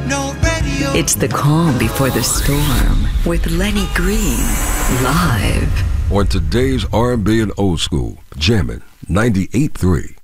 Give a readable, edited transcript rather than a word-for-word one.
no radio. It's the calm before the storm with Lenny Green, live. On today's R&B and old school, jamming 98.3